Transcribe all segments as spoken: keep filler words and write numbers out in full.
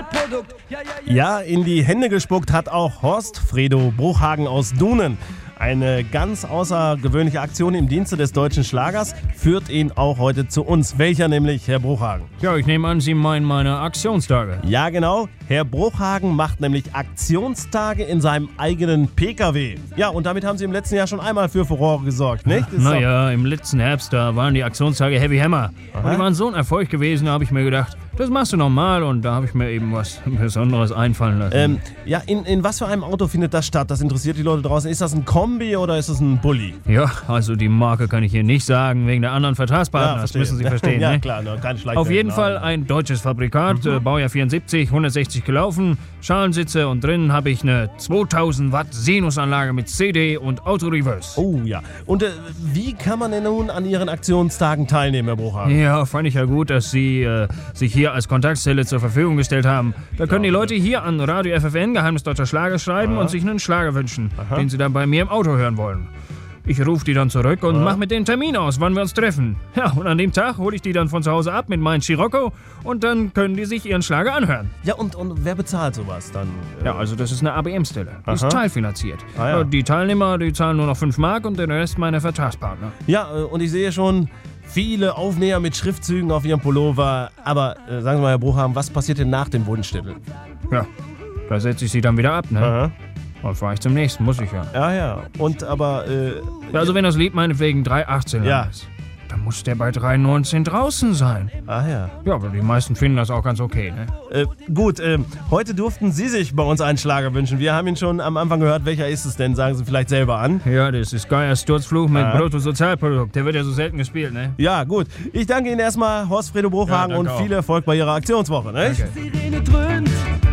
Bruttosozialprodukt. Ja, ja, ja. Ja, in die Hände gespuckt hat auch Horst Fredo Bruchhagen aus Dunen. Eine ganz außergewöhnliche Aktion im Dienste des deutschen Schlagers führt ihn auch heute zu uns. Welcher nämlich, Herr Bruchhagen? Ja, ich nehme an, Sie meinen meine Aktionstage. Ja, genau. Herr Bruchhagen macht nämlich Aktionstage in seinem eigenen P K W. Ja, und damit haben Sie im letzten Jahr schon einmal für Furore gesorgt, nicht? Ist doch- Naja, im letzten Herbst, da waren die Aktionstage Heavy Hammer. Und die waren so ein Erfolg gewesen, da habe ich mir gedacht, das machst du normal und da habe ich mir eben was Besonderes einfallen lassen. Ähm, ja, in, in was für einem Auto findet das statt? Das interessiert die Leute draußen. Ist das ein Kombi oder ist das ein Bulli? Ja, also die Marke kann ich hier nicht sagen, wegen der anderen Vertragspartner, das verstehe. müssen Sie verstehen. Ja, ne? klar, ne, keine Schleichwerbung. Auf jeden Nein. Fall ein deutsches Fabrikat, äh, Baujahr vierundsiebzig, hundertsechzig gelaufen, Schalensitze und drinnen habe ich eine zweitausend Watt Sinusanlage mit C D und Autoreverse. Oh ja. Und äh, wie kann man denn nun an Ihren Aktionstagen teilnehmen, Herr Bruchhagen? Ja, fand ich ja gut, dass Sie äh, sich hier als Kontaktstelle zur Verfügung gestellt haben. Da können die Leute hier an Radio F F N, Geheimnis Deutscher Schlager, schreiben und sich einen Schlager wünschen, den sie dann bei mir im Auto hören wollen. Ich rufe die dann zurück und mach mit denen Termin aus, wann wir uns treffen. Ja, und an dem Tag hole ich die dann von zu Hause ab mit meinem Scirocco und dann können die sich ihren Schlager anhören. Ja, und, und wer bezahlt sowas dann? Äh, Ja, also das ist eine A B M-Stelle. Die ist Aha. teilfinanziert. Ah, ja. Äh, Die Teilnehmer, die zahlen nur noch fünf Mark und den Rest meine Vertragspartner. Ja, äh, und ich sehe schon viele Aufnäher mit Schriftzügen auf Ihrem Pullover. Aber äh, sagen Sie mal, Herr Bruchhagen, was passiert denn nach dem Wunschzettel? Ja, da setze ich sie dann wieder ab, ne? Aha. Und fahre ich zum nächsten, muss ich ja. Ja, ja. Und aber, äh, Ja, also wenn das Lied meinetwegen drei achtzehn Ja. ist, dann muss der bei drei neunzehn draußen sein. ah ja. Ja, aber die meisten finden das auch ganz okay, ne? Äh, gut, äh, heute durften Sie sich bei uns einen Schlager wünschen. Wir haben ihn schon am Anfang gehört. Welcher ist es denn? Sagen Sie vielleicht selber an. Ja, das ist Geiers Sturzfluch mit Ah. Bruttosozialprodukt. Der wird ja so selten gespielt, ne? Ja, gut. Ich danke Ihnen erstmal, Horst Fredo Bruchhagen, Ja, und danke auch. viel Erfolg bei Ihrer Aktionswoche. Ne? Danke. Sirene dröhnt.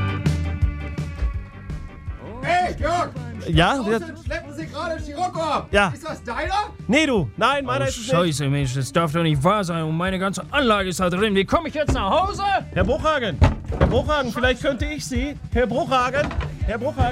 Hey, Jörg! Ja? ja? Schleppen Sie gerade Scirocco ab! Ja. Ist das deiner? Nee, du. Nein, meiner Oh, ist es nicht. Scheiße, Mensch, das darf doch nicht wahr sein. Und meine ganze Anlage ist da drin. Wie komme ich jetzt nach Hause? Herr Bruchhagen. Herr Bruchhagen, vielleicht könnte ich Sie. Herr Bruchhagen. Herr Bruchhagen.